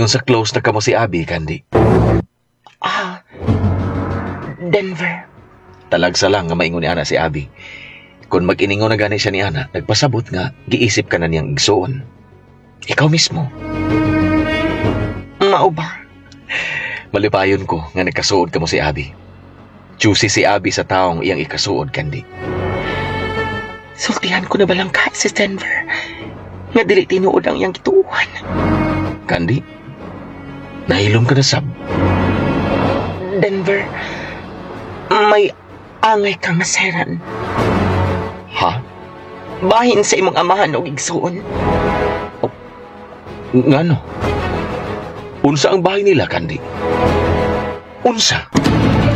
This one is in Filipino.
Ingon sa close na kamo si Abby, Candy. Denver. Talagsa lang nga maingon ni Ana si Abby. Kung mag-iningon na gani siya ni Ana, nagpasabot nga, giisip ka na niyang igsuon. Ikaw mismo. Mao ba? Malipayon ko nga nagkasuod ka mo si Abby. Choosy si Abby sa taong iyang ikasuod, Candy. Sultihan ko na balang ka, Sis Denver. Nga dili tinuod ang iyang gituuhan. Candy? Nahilom ka na sab. Denver, may angay kang naseran. Ha? Bahin sa imong amahan o igsuon. Ngano? Unsa ang bahay nila, Candy? Unsa?